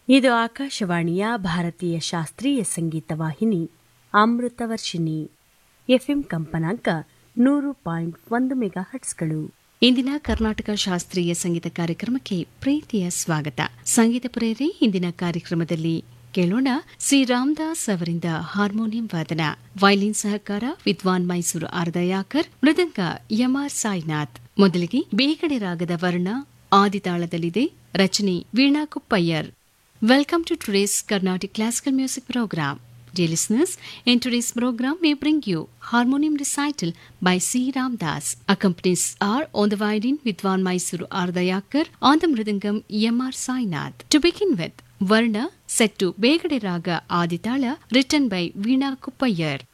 ಇದು ಆಕಾಶವಾಣಿಯ ಭಾರತೀಯ ಶಾಸ್ತ್ರೀಯ ಸಂಗೀತ ವಾಹಿನಿ ಅಮೃತವರ್ಷಿಣಿ ಎಫ್ಎಂ ಕಂಪನಾಂಕ 100.1 ಮೆಗಾಹರ್ಟ್ಸ್ಗಳು. ಇಂದಿನ ಕರ್ನಾಟಕ ಶಾಸ್ತ್ರೀಯ ಸಂಗೀತ ಕಾರ್ಯಕ್ರಮಕ್ಕೆ ಪ್ರೀತಿಯ ಸ್ವಾಗತ. ಸಂಗೀತ ಪ್ರೇರಿ ಇಂದಿನ ಕಾರ್ಯಕ್ರಮದಲ್ಲಿ ಕೇಳೋಣ ಶ್ರೀ ರಾಮದಾಸ್ ಅವರಿಂದ ಹಾರ್ಮೋನಿಯಂ ವಾದನ, ವೈಲಿನ್ ಸಹಕಾರ ವಿದ್ವಾನ್ ಮೈಸೂರು ಆರ್ದಯಾಕರ್, ಮೃದಂಗ ಎಂಆರ್ ಸಾಯಿನಾಥ್. ಮೊದಲಿಗೆ ಬೇಗಡೆ ರಾಗದ ವರ್ಣ ಆದಿತಾಳದಲ್ಲಿದೆ, ರಚನೆ Veena ಕುಪ್ಪಯ್ಯರ್. Welcome to today's Carnatic Classical Music Program. Dear listeners, in today's program we bring you Harmonium Recital by C. Ramdas. Accompanies are on the violin Vidwan Mysuru Ardayakar, on the mridangam M.R. Sainath. To begin with, Varna set to Begade Raga Aditala, written by Veena Kuppayar.